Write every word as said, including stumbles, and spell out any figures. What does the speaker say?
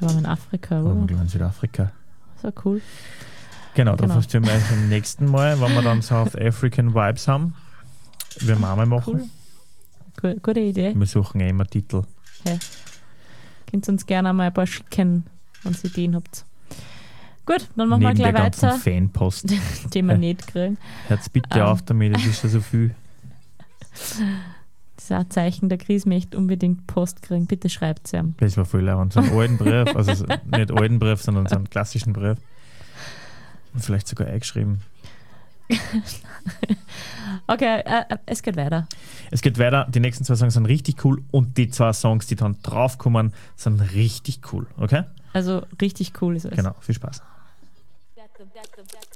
Da waren wir in Afrika, oder? oder? In Südafrika. Das war cool. Genau, da Genau. verstehen wir beim nächsten Mal, wenn wir dann South African Vibes haben. Wir haben einmal machen. Cool. Gute Idee. Wir suchen ja immer Titel. Hey. Könnt ihr uns gerne mal ein paar schicken, wenn ihr Ideen habt. Gut, dann machen Neben wir der gleich ganzen weiter. Fanpost. Die wir nicht kriegen. Hört's bitte Ähm. auf damit, es ist schon so viel. Das ist ein Zeichen der Krise, möchte unbedingt Post kriegen. Bitte schreibt es ihm. Das war voll leid. So einen alten Brief, also so, nicht alten Brief, sondern so einen klassischen Brief. Vielleicht sogar eingeschrieben. Okay, äh, es geht weiter. Es geht weiter. Die nächsten zwei Songs sind richtig cool und die zwei Songs, die dann draufkommen, sind richtig cool. Okay? Also richtig cool ist es. Genau, viel Spaß. That the, that the, that